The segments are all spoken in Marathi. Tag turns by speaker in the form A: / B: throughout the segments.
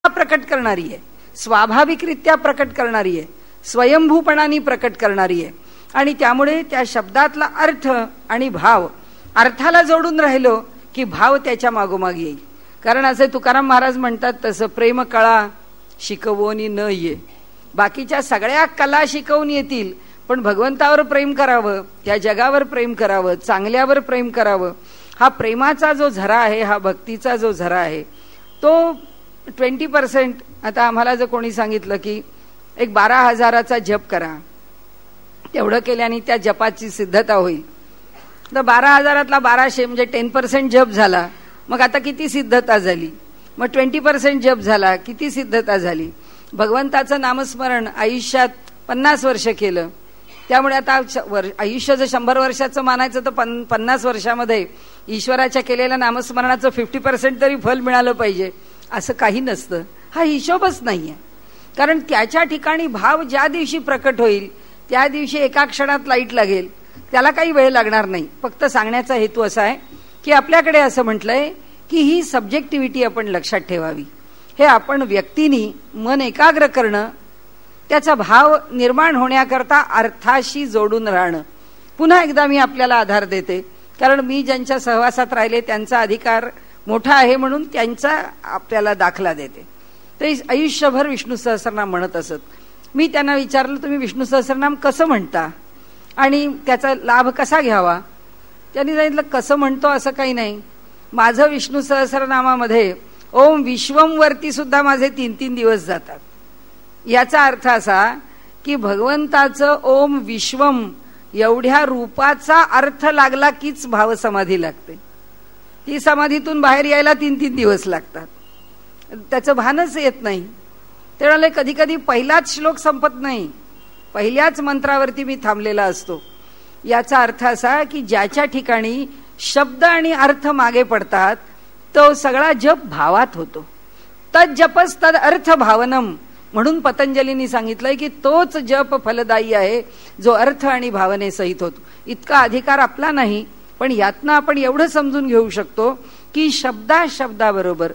A: प्रकट करणारी आहे, स्वाभाविकरित्या प्रकट करणारी आहे, स्वयंभूपणाने प्रकट करणारी आहे. आणि त्यामुळे त्या शब्दातला अर्थ आणि भाव, अर्थाला जोडून राहिलो की भाव त्याच्या मागोमाग येईल. कारण असे तुकाराम महाराज म्हणतात तसं, प्रेम कळा शिकवोनी न ये. बाकीच्या सगळ्या कला शिकवून येतील, पण भगवंतावर प्रेम करावं, त्या जगावर प्रेम करावं, चांगल्यावर प्रेम करावं. हा प्रेमाचा जो झरा आहे, हा भक्तीचा जो झरा आहे, तो 20%. आता आम्हाला जर कोणी सांगितलं की एक 12,000चा जप करा, तेवढं केल्याने त्या जपाची सिद्धता होईल, तर 12,000तला 1200 म्हणजे 10% जप झाला. मग आता किती सिद्धता झाली? मग 20% जप झाला, किती सिद्धता झाली? भगवंताचं नामस्मरण आयुष्यात 50 वर्ष केलं, त्यामुळे आता आयुष्य जर 100 वर्षाचं मानायचं तर 50 वर्षामध्ये ईश्वराच्या केलेल्या नामस्मरणाचं 50% तरी फल मिळालं पाहिजे, असं काही नसतं. हा हिशोबच नाहीये. कारण त्याच्या ठिकाणी भाव ज्या दिवशी प्रकट होईल त्या दिवशी एका क्षणात लाईट लागेल, त्याला काही वेळ लागणार नाही. फक्त सांगण्याचा हेतू असा आहे की आपल्याकडे असं म्हटलंय की ही सब्जेक्टिव्हिटी आपण लक्षात ठेवावी. हे आपण व्यक्तीनी मन एकाग्र करणं, त्याचा भाव निर्माण होण्याकरता अर्थाशी जोडून राहणं. पुन्हा एकदा मी आपल्याला आधार देते, कारण मी ज्यांच्या सहवासात राहिले त्यांचा अधिकार मोठा आहे म्हणून त्यांचा आपल्याला दाखला देते. ते आयुष्यभर विष्णू सहस्रनाम म्हणत असत. मी त्यांना विचारलं, तुम्ही विष्णू सहस्रनाम कसं म्हणता आणि त्याचा लाभ कसा घ्यावा? त्यांनी सांगितलं, कसं म्हणतो असं काही नाही. माझं विष्णू सहस्रनामामध्ये ओम विश्वम वरती सुद्धा माझे 3-3 दिवस जातात. याचा अर्थ असा की भगवंताचं ओम विश्वम एवढ्या रूपाचा अर्थ लागला कीच भावसमाधी लागते. ती समाधीतून बाहेर यायला 3-3 दिवस लागतात. त्याचं भानच येत नाही. त्यामुळे कधी कधी पहिलाच श्लोक संपत नाही, पहिल्याच मंत्रावरती मी थांबलेला असतो. याचा अर्थ असा की ज्याच्या ठिकाणी शब्द आणि अर्थ मागे पडतात तो सगळा जप भावात होतो. तद जपस तद अर्थ भावनम म्हणून पतंजलींनी सांगितलंय की तोच जप फलदायी आहे जो अर्थ आणि भावने सहित होतो. इतका अधिकार आपला नाही, पण यातनं आपण एवढं समजून घेऊ शकतो की शब्दाबरोबर,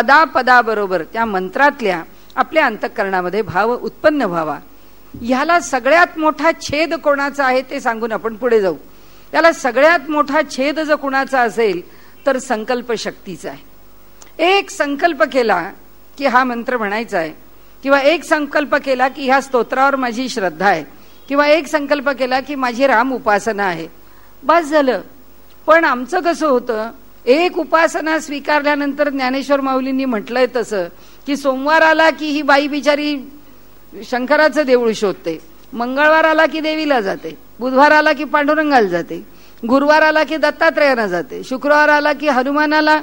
A: पदाबरोबर त्या मंत्रातल्या आपल्या अंतःकरणामध्ये भाव उत्पन्न व्हावा. ह्याला सगळ्यात मोठा छेद कोणाचा आहे ते सांगून आपण पुढे जाऊ. त्याला सगळ्यात मोठा छेद जर कुणाचा असेल तर संकल्प शक्तीचा आहे. एक संकल्प केला की हा मंत्र म्हणायचा आहे, किंवा एक संकल्प केला की ह्या स्तोत्रावर माझी श्रद्धा आहे, किंवा एक संकल्प केला की माझी राम उपासना आहे, बस झालं. पण आमचं कसं होतं, एक उपासना स्वीकारल्यानंतर ज्ञानेश्वर माऊलींनी म्हटलंय तसं की सोमवार आला की ही बाई बिचारी शंकराचं देऊळ शोधते, मंगळवार आला की देवीला जाते, बुधवार आला की पांडुरंगाला जाते, गुरुवार आला की दत्तात्रयाला जाते, शुक्रवार आला की हनुमानाला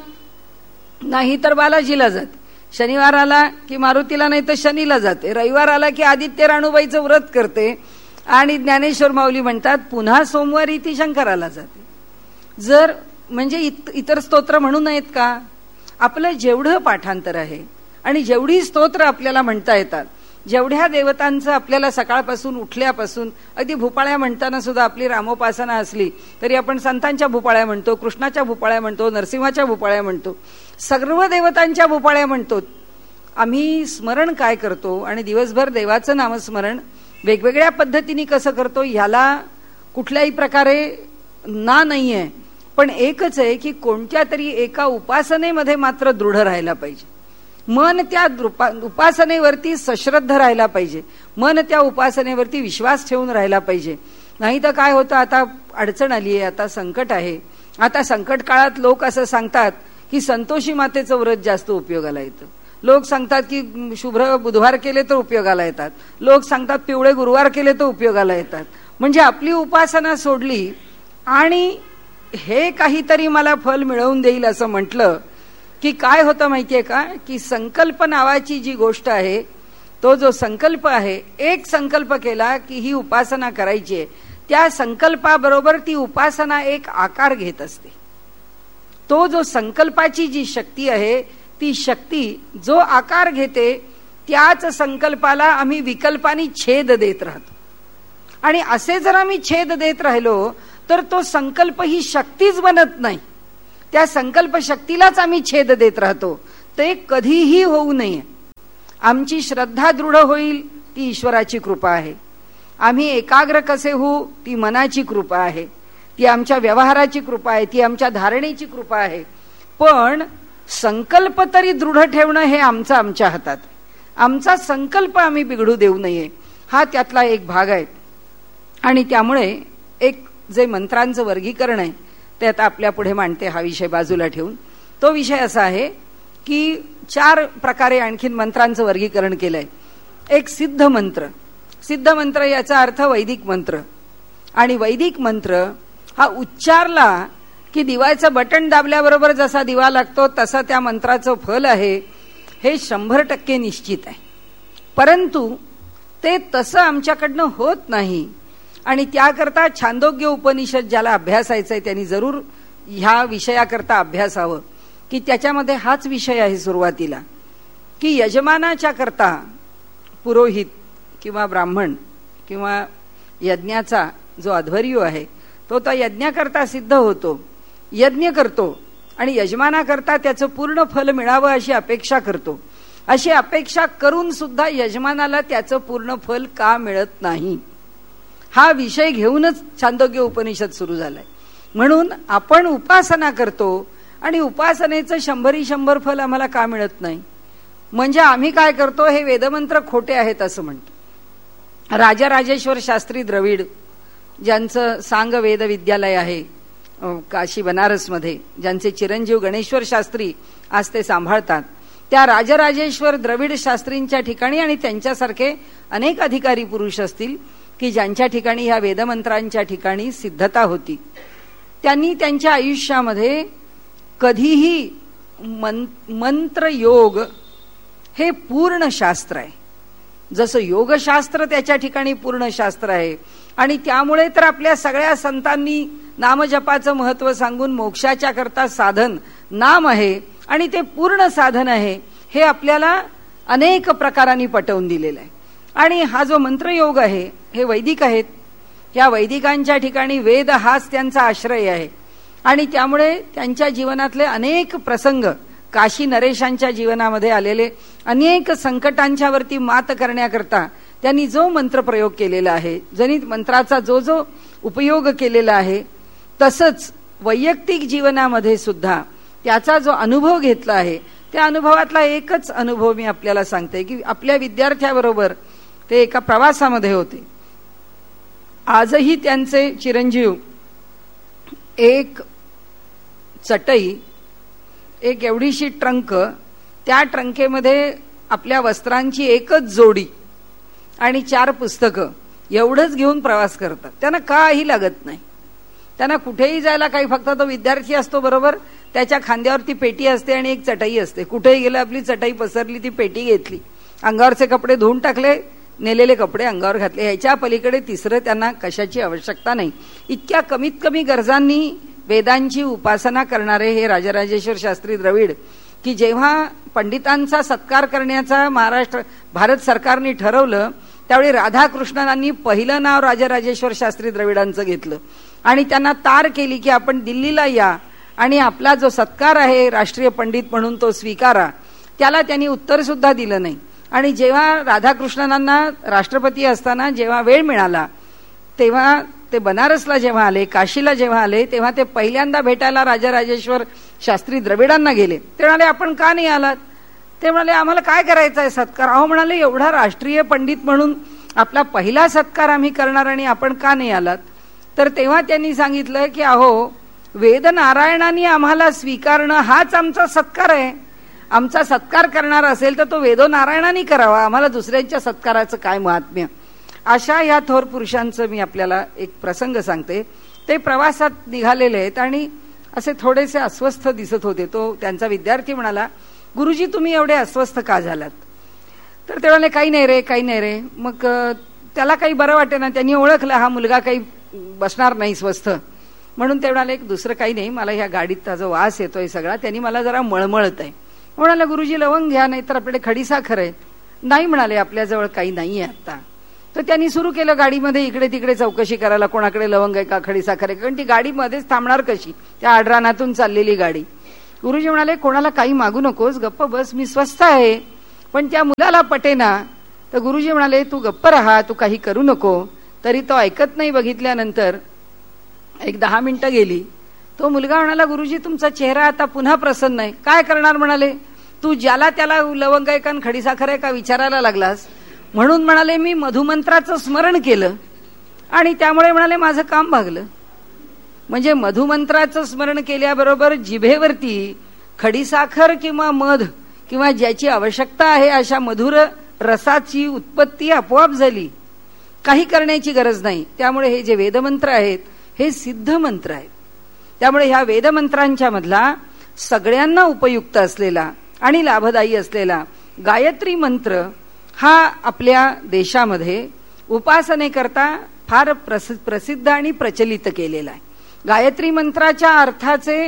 A: नाही तर बालाजीला जाते, शनिवार आला की मारुतीला नाही तर शनीला जाते, रविवार आला की आदित्य राणूबाईचं व्रत करते, आणि ज्ञानेश्वर माऊली म्हणतात पुन्हा सोमवारी ती शंकराला जाते. जर म्हणजे इतर स्तोत्र म्हणू नयेत का? आपलं जेवढं पाठांतर आहे आणि जेवढी स्तोत्र आपल्याला म्हणता येतात, जेवढ्या देवतांचं आपल्याला सकाळपासून उठल्यापासून, अगदी भूपाळ्या म्हणताना सुद्धा आपली रामोपासना असली तरी आपण संतांच्या भूपाळ्या म्हणतो, कृष्णाच्या भूपाळ्या म्हणतो, नरसिंहाच्या भूपाळ्या म्हणतो, सर्व देवतांच्या भूपाळ्या म्हणतो. आम्ही स्मरण काय करतो आणि दिवसभर देवाचं नामस्मरण वेगवेगळ्या पद्धतीने कसं करतो ह्याला कुठल्याही प्रकारे नाहीये. पण एकच आहे की कोणत्या तरी एका उपासनेमध्ये मात्र दृढ राहायला पाहिजे. मन त्या उपासनेवरती सश्रद्ध राहायला पाहिजे, मन त्या उपासनेवरती विश्वास ठेवून राहायला पाहिजे. नाही तर काय होतं, आता अडचण आली आहे, आता संकट आहे, आता संकट काळात लोक असं सांगतात की संतोषी मातेचं व्रत जास्त उपयोगाला येतं, लोक सांगतात की शुभ्र बुधवार केले तर उपयोगाला येतात, लोक सांगतात पिवळे गुरुवार केले तर उपयोगाला येतात. म्हणजे आपली उपासना सोडली आणि हे काहीतरी मला फल मिळवून देईल असं म्हटलं की काय होतं माहितीये का, की संकल्प नावाची जी गोष्ट आहे, तो जो संकल्प आहे, एक संकल्प केला की ही उपासना करायची आहे, त्या संकल्पाबरोबर ती उपासना एक आकार घेत असते. तो जो संकल्पाची जी शक्ती आहे, ती शक्ती जो आकार घेते त्याच संकल्पाला आम्ही विकल्पानी छेद देत राहतो. आणि असे जर आम्ही छेद देत राहिलो तर तो संकल्प ही शक्तीच बनत नाही, त्या संकल्प शक्तीलाच आम्ही छेद देत राहतो. ते कधीही होऊ नये. आमची श्रद्धा दृढ होईल ती ईश्वराची कृपा आहे. आम्ही एकाग्र कसे होऊ ती मनाची कृपा आहे, ती आमच्या व्यवहाराची कृपा आहे, ती आमच्या धारणेची कृपा आहे. पण संकल्प तरी दृढ ठेवणं हे आमच्या हातात. आमचा संकल्प आम्ही बिघडू देऊ नये, हा त्यातला एक भाग आहे. आणि त्यामुळे एक जे मंत्रांचं वर्गीकरण आहे ते आता आपल्या पुढे मांडते, हा विषय बाजूला ठेवून. तो विषय असा आहे की 4 प्रकारे आणखीन मंत्रांचं वर्गीकरण केलंय. एक सिद्ध मंत्र. सिद्ध मंत्र याचा अर्थ वैदिक मंत्र. आणि वैदिक मंत्र हा उच्चारला की दिवाचं बटन दाबल्याबरोबर जसा दिवा लागतो तसं त्या मंत्राचं फल आहे, हे 100% निश्चित आहे. परंतु ते तसं आमच्याकडनं होत नाही. आणि त्याकरता छांदोग्य उपनिषद ज्याला अभ्यासायचंय त्यांनी जरूर ह्या विषयाकरता अभ्यासावं, की त्याच्यामध्ये हाच विषय आहे सुरुवातीला, की यजमानाच्या करता पुरोहित किंवा ब्राह्मण किंवा यज्ञाचा जो अध्वर्यू आहे तो त्या यज्ञाकरता सिद्ध होतो, यज्ञ करतो आणि यजमानाकरता त्याचं पूर्ण फल मिळावं अशी अपेक्षा करतो. अशी अपेक्षा करून सुद्धा यजमानाला त्याचं पूर्ण फल का मिळत नाही, हा विषय घेऊनच छांदोग्य उपनिषद सुरू झालाय. म्हणून आपण उपासना करतो आणि उपासनेचं 100 फल आम्हाला का मिळत नाही, म्हणजे आम्ही काय करतो, हे वेदमंत्र खोटे आहेत असं म्हणतो. राजराजेश्वर शास्त्री द्रविड, ज्यांचं सांग वेद विद्यालय आहे काशी बनारसमध्ये, ज्यांचे चिरंजीव गणेश्वर शास्त्री आज ते सांभाळतात, त्या राजराजेश्वर द्रविड शास्त्रींच्या ठिकाणी आणि त्यांच्यासारखे अनेक अधिकारी पुरुष असतील की ज्यांच्या ठिकाणी ह्या वेदमंत्रांच्या ठिकाणी सिद्धता होती, त्यांनी त्यांच्या आयुष्यामध्ये कधीही मंत्र योग हे पूर्ण शास्त्र आहे. जसं योगशास्त्र त्याच्या ठिकाणी पूर्ण शास्त्र आहे. आणि त्यामुळे तर आपल्या सगळ्या संतांनी नामजपाचं महत्व सांगून मोक्षाच्या करता साधन नाम आहे आणि ते पूर्ण साधन आहे, हे आपल्याला अनेक प्रकारांनी पटवून दिलेलं आहे. आणि हा जो मंत्रयोग आहे हे वैदिक आहेत. या वैदिकांच्या ठिकाणी वेद हाच त्यांचा आश्रय आहे. आणि त्यामुळे त्यांच्या जीवनातले अनेक प्रसंग, काशी नरेशांच्या जीवनामध्ये आलेले अनेक संकटांच्या वरती मात करण्याकरता त्यांनी जो मंत्र प्रयोग केलेला आहे, जनित मंत्राचा जो जो उपयोग केलेला आहे, तसंच वैयक्तिक जीवनामध्ये सुद्धा त्याचा जो अनुभव घेतला आहे, त्या अनुभवातला एकच अनुभव मी आपल्याला सांगते की आपल्या विद्यार्थ्याबरोबर ते एका प्रवासामध्ये होते. आजही त्यांचे चिरंजीव एक चटई, एक एवढीशी ट्रंक, त्या ट्रंकेमध्ये आपल्या वस्त्रांची एकच जोडी आणि 4 पुस्तकं एवढंच घेऊन प्रवास करतात. त्यांना काही लागत नाही. त्यांना कुठेही जायला काही, फक्त तो विद्यार्थी असतो बरोबर, त्याच्या खांद्यावरती पेटी असते आणि एक चटई असते. कुठेही गेलं आपली चटई पसरली, ती पेटी घेतली, अंगावरचे कपडे धुवून टाकले, नेलेले कपडे अंगावर घातले. ह्याच्या पलीकडे तिसरं त्यांना कशाची आवश्यकता नाही. इतक्या कमीत कमी गरजांनी वेदांची उपासना करणारे हे राजराजेश्वर शास्त्री द्रविड, की जेव्हा पंडितांचा सत्कार करण्याचा भारत सरकारने ठरवलं त्यावेळी राधाकृष्णनांनी पहिलं नाव राजराजेश्वर शास्त्री द्रविडांचं घेतलं आणि त्यांना तार केली की आपण दिल्लीला या आणि आपला जो सत्कार आहे राष्ट्रीय पंडित म्हणून तो स्वीकारा. त्याला त्यांनी उत्तर सुद्धा दिलं नाही. आणि जेव्हा राधाकृष्णनांना राष्ट्रपती असताना जेव्हा वेळ मिळाला तेव्हा ते बनारसला जेव्हा आले, काशीला जेव्हा आले, तेव्हा ते पहिल्यांदा भेटायला राजराजेश्वर शास्त्री द्रविडांना गेले. ते म्हणाले आपण का नाही आलात? ते म्हणाले आम्हाला काय करायचा आहे सत्कार. अहो म्हणाले एवढा राष्ट्रीय पंडित म्हणून आपला पहिला सत्कार आम्ही करणार आणि आपण का नाही आलात? तर तेव्हा त्यांनी सांगितलं की अहो वेद नारायणांनी आम्हाला स्वीकारणं हाच आमचा सत्कार आहे. आमचा सत्कार करणार असेल तर तो वेदो नारायणांनी करावा, आम्हाला दुसऱ्यांच्या सत्काराचं काय महात्म्य. अशा या थोर पुरुषांचं मी आपल्याला एक प्रसंग सांगते. ते प्रवासात निघालेले आहेत आणि असे थोडेसे अस्वस्थ दिसत होते. तो त्यांचा विद्यार्थी म्हणाला गुरुजी तुम्ही एवढे अस्वस्थ का झालात? तर ते म्हणाले काही नाही रे, काही नाही रे. मग त्याला काही बरं वाटे ना, त्यांनी ओळखलं हा मुलगा काही बसणार नाही स्वस्थ म्हणून. ते म्हणाले दुसरं काही नाही, मला ह्या गाडीत जो वास येतोय सगळा त्यांनी मला जरा मळमळत आहे. म्हणाले गुरुजी लवंग घ्या, नाही तर आपल्याकडे खडीसाखर आहे. नाही म्हणाले आपल्याजवळ काही नाहीये आता. तर त्यांनी सुरू केलं गाडीमध्ये इकडे तिकडे चौकशी करायला, कोणाकडे लवंग आहे का, खडीसाखर आहे, कारण ती गाडीमध्येच थांबणार कशी, त्या आडरानातून चाललेली गाडी. गुरुजी म्हणाले कोणाला काही मागू नकोस, गप्प बस, मी स्वस्थ आहे, पण त्या मुलाला पटेना. तर गुरुजी म्हणाले, तू गप्प राहा, तू काही करू नको. तरी तो ऐकत नाही. बघितल्यानंतर एक 10 मिनिटं गेली. तो मुलगा म्हणाला, गुरुजी तुमचा चेहरा आता पुन्हा प्रसन्न आहे. काय करणार म्हणाले. तू ज्याला त्याला लवंग आहे का खडीसाखर आहे का विचारायला लागलास. म्हणून म्हणाले मी मधुमंत्राचं स्मरण केलं आणि त्यामुळे म्हणाले माझं काम भागलं. म्हणजे मधुमंत्राचं स्मरण केल्याबरोबर जिभेवरती खडीसाखर किंवा मध किंवा ज्याची आवश्यकता आहे अशा मधुर रसाची उत्पत्ती आपोआप झाली. काही करण्याची गरज नाही. त्यामुळे हे जे वेदमंत्र आहेत हे सिद्ध मंत्र आहेत. त्यामुळे ह्या वेदमंत्रांच्या मधला सगळ्यांना उपयुक्त असलेला आणि लाभदायी असलेला गायत्री मंत्र हा आपल्या देशामध्ये उपासनेकरता फार प्रसिद्ध आणि प्रचलित केलेला आहे. गायत्री मंत्राच्या अर्थाचे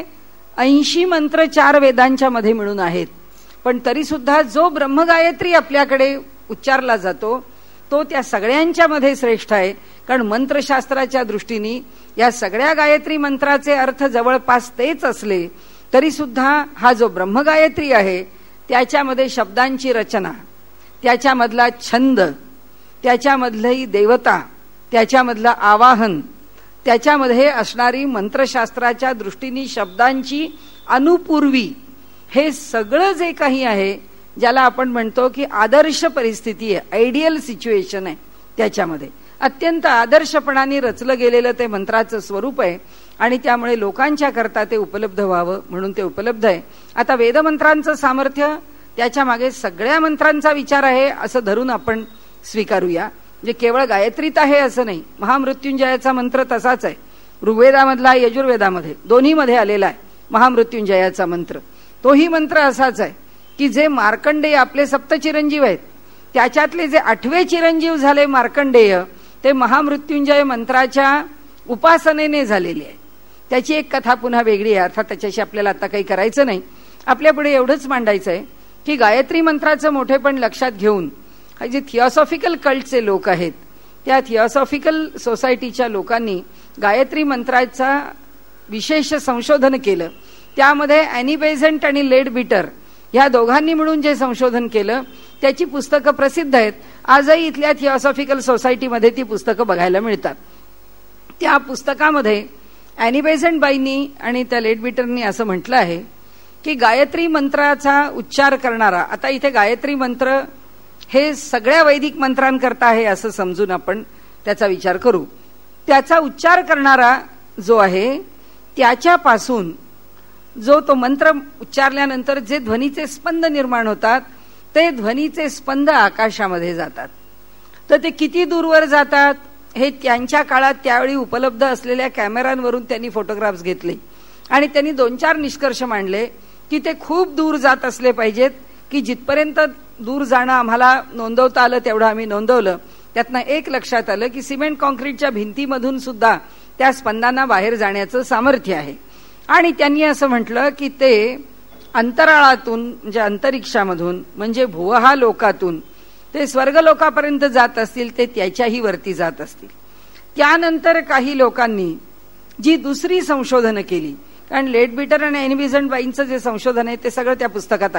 A: 80 मंत्र 4 वेदांच्या मध्ये मिळून आहेत. पण तरी सुद्धा जो ब्रह्मगायत्री आपल्याकडे उच्चारला जातो तो त्या सगळ्यांच्या मध्ये श्रेष्ठ आहे. कारण मंत्रशास्त्राच्या दृष्टीने या सगळ्या गायत्री मंत्राचे अर्थ जवळपास तेच असले तरी सुद्धा हा जो ब्रह्मगायत्री आहे त्याच्यामध्ये शब्दांची रचना, त्याच्यामधला छंद, त्याच्यामधली देवता, त्याच्यामधलं आवाहन, त्याच्यामध्ये असणारी मंत्रशास्त्राच्या दृष्टीने शब्दांची अनुपूर्वी, हे सगळं जे काही आहे ज्याला आपण म्हणतो की आदर्श परिस्थिती आहे, आयडियल सिच्युएशन आहे, त्याच्यामध्ये अत्यंत आदर्शपणाने रचलं गेलेलं ते मंत्राचं स्वरूप आहे आणि त्यामुळे लोकांच्या करता ते उपलब्ध व्हावं म्हणून ते उपलब्ध आहे. आता वेदमंत्रांचं सामर्थ्य त्याच्या मागे सगळ्या मंत्रांचा विचार आहे असं धरून आपण स्वीकारूया. जे केवळ गायत्रीत आहे असं नाही. महामृत्युंजयाचा मंत्र तसाच आहे. ऋग्वेदामधला यजुर्वेदामध्ये दोन्हीमध्ये आलेला आहे महामृत्युंजयाचा मंत्र. तोही मंत्र असाच आहे की जे मार्कंडेय आपले सप्तचिरंजीव आहेत त्याच्यातले जे 8वे चिरंजीव झाले मार्कंडेय ते महामृत्युंजय मंत्राच्या उपासनेने झालेले आहे. त्याची एक कथा पुन्हा वेगळी आहे. अर्थात त्याच्याशी आपल्याला आता काही करायचं नाही. आपल्यापुढे एवढंच मांडायचं आहे की गायत्री मंत्राचं मोठेपण लक्षात घेऊन जे थिओसॉफिकल कल्टचे लोक आहेत त्या थिओसॉफिकल सोसायटीच्या लोकांनी गायत्री मंत्राचा विशेष संशोधन केलं. त्यामध्ये ॲनी बेझंट आणि लेड बिटर या दोघांनी मिळून जे संशोधन केलं त्याची पुस्तकं प्रसिद्ध आहेत. आजही इथल्या थिओसॉफिकल सोसायटीमध्ये ती पुस्तकं बघायला मिळतात. त्या पुस्तकामध्ये ॲनी बेझंट बाईंनी आणि त्या लेड बिटरनी असं म्हटलं आहे की गायत्री मंत्राचा उच्चार करणारा, आता इथे गायत्री मंत्र हे सगळ्या वैदिक मंत्रांकरता आहे असं समजून आपण त्याचा विचार करू. त्याचा उच्चार करणारा जो आहे त्याच्यापासून जो तो मंत्र उच्चारल्यानंतर जे ध्वनीचे स्पंद निर्माण होतात ते ध्वनीचे स्पंद आकाशामध्ये जातात. तर ते किती दूरवर जातात हे त्यांच्या काळात त्यावेळी उपलब्ध असलेल्या कॅमेऱ्यांवरून त्यांनी फोटोग्राफ्स घेतले आणि त्यांनी 2-4 निष्कर्ष मांडले की ते खूप दूर जात असले पाहिजेत की जिथपर्यंत दूर जाणं आम्हाला नोंदवता आलं तेवढं आम्ही नोंदवलं. त्यातनं एक लक्षात आलं की सिमेंट कॉन्क्रीटच्या भिंतीमधून सुद्धा त्या स्पंदांना बाहेर जाण्याचं सामर्थ्य आहे. आणि त्यांनी असं म्हटलं की ते अंतराळातून म्हणजे अंतरिक्षामधून म्हणजे भुवहा लोकातून ते स्वर्गलोकापर्यंत जात असतील ते त्याच्याही वरती जात असतील. त्यानंतर काही लोकांनी जी दुसरी संशोधनं केली, कारण लेड बिटर आणि ॲनी बेझंट बाईंचं जे संशोधन आहे ते सगळं त्या पुस्तकात आहे.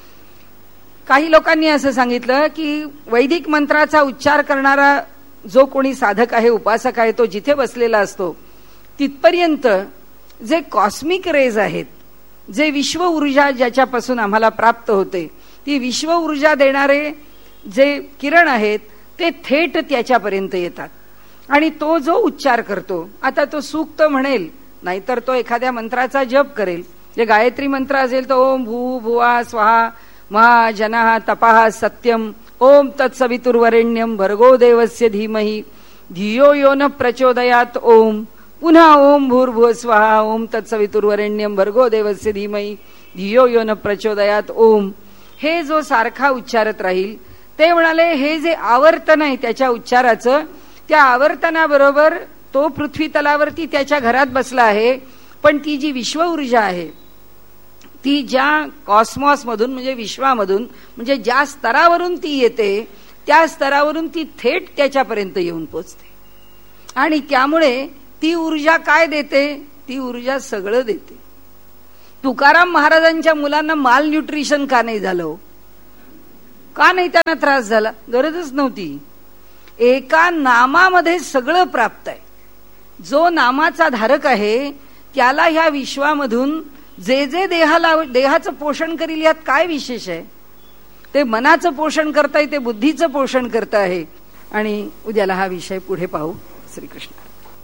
A: काही लोकांनी असं सांगितलं की वैदिक मंत्राचा उच्चार करणारा जो कोणी साधक आहे, उपासक आहे, तो जिथे बसलेला असतो तिथपर्यंत जे कॉस्मिक रेज आहेत, जे विश्व ऊर्जा ज्याच्यापासून आम्हाला प्राप्त होते, ती विश्व ऊर्जा देणारे जे किरण आहेत ते थेट त्याच्यापर्यंत येतात आणि तो जो उच्चार करतो, आता तो सूक्त म्हणेल नाहीतर तो एखाद्या मंत्राचा जप करेल. जे गायत्री मंत्र असेल तर ओम भू भुवा स्वाहा महा जनाः तपाः सत्यम ओम तत्सवितुर्वरेण्यम भर्गो देवस्य धीमहि धियो यो न प्रचोदयात ओम पुन्हा ओम भूर्भुव स्वाहा ओम तत्सवितुर्वरेण्यम भर्गो देवस्य धीमहि धियो यो न प्रचोदयात ओम, हे जो सारखा उच्चारत राहील. ते म्हणाले हे जे आवर्तन आहे त्याच्या उच्चाराचं, त्या आवर्तनाबरोबर तो पृथ्वी तलावरती त्याच्या घरात बसला आहे, पण ती जी विश्व ऊर्जा आहे ती ज्या कॉस्मॉस मधून म्हणजे विश्वामधून म्हणजे ज्या स्तरावरून ती येते त्या स्तरावरून ती थेट त्याच्यापर्यंत येऊन पोचते. आणि त्यामुळे ती ऊर्जा काय देते, ती ऊर्जा सगळं देते. तुकाराम महाराजांच्या मुलांना माल न्यूट्रिशन का नाही झालं? का नाही त्यांना त्रास झाला? गरजच नव्हती. एका नामामध्ये सगळं प्राप्त आहे. जो नामाचा धारक आहे त्याला ह्या विश्वामधून जे जे देहाचं पोषण करील यात काय विशेष आहे? ते मनाचं पोषण करताय, ते बुद्धीचं पोषण करत आहे. आणि उद्याला हा विषय पुढे पाहू. श्रीकृष्ण.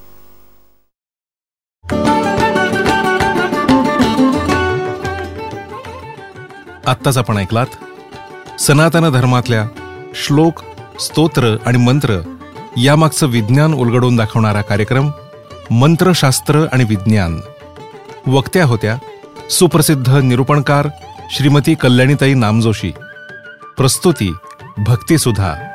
B: आत्ताच आपण ऐकलात सनातन धर्मातल्या श्लोक, स्तोत्र आणि मंत्र यामागचं विज्ञान उलगडून दाखवणारा कार्यक्रम मंत्रशास्त्र आणि विज्ञान. वक्त्या होत्या सुप्रसिद्ध निरूपणकार श्रीमती कल्याणीताई नामजोशी. प्रस्तुती भक्तिसुधा.